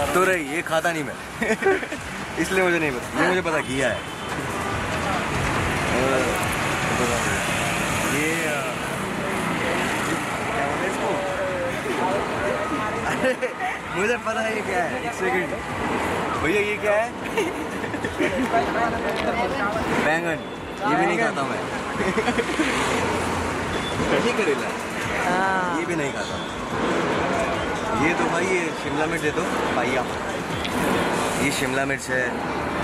तो रही ये खाता नहीं मैं इसलिए मुझे नहीं पता, ये मुझे पता घिया है। ये क्या बोलते हैं इसको? अरे मुझे पता है ये क्या है। एक सेकंड भैया, ये क्या है? बैंगन। ये भी नहीं खाता मैं ये करेला, ये भी नहीं खाता। ये तो भाई, ये शिमला मिर्च दे दो पाइया। ये शिमला मिर्च है,